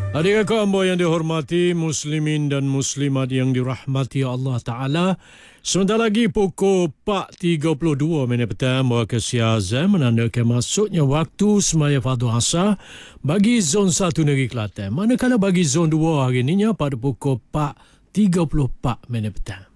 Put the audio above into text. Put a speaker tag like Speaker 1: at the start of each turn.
Speaker 1: Adik kakak hamba yang dihormati, muslimin dan muslimat yang dirahmati Allah Ta'ala. Sebentar lagi pukul 4.32 minit petang berwaktu Azam menandakan masuknya waktu semaya fardu asar bagi zon 1 negeri Kelantan. Manakala bagi zon 2 hari ini pada pukul 4.34 minit petang.